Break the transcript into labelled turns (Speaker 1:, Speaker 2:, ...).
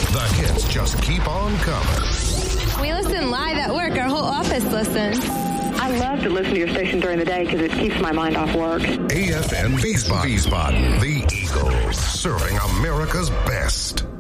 Speaker 1: The hits just keep on coming.
Speaker 2: We listen live at work. Our whole office listens.
Speaker 3: I love to listen to your station during the day because it keeps my mind off work.
Speaker 1: AFN Wiesbaden, the Eagles, serving America's best.